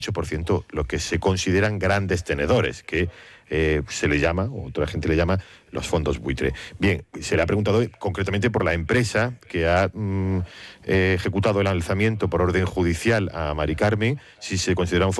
8% lo que se consideran grandes tenedores, que se le llama, o otra gente le llama, los fondos buitre. Bien, se le ha preguntado concretamente por la empresa que ha ejecutado el alzamiento por orden judicial a Mari Carmen, si se considera un